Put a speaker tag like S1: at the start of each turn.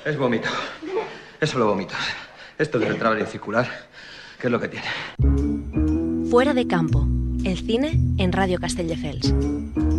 S1: Es vómito. Es solo vómito. Esto del traveling circular, ¿qué es lo que tiene?
S2: Fuera de campo. El cine en Radio Castelldefels.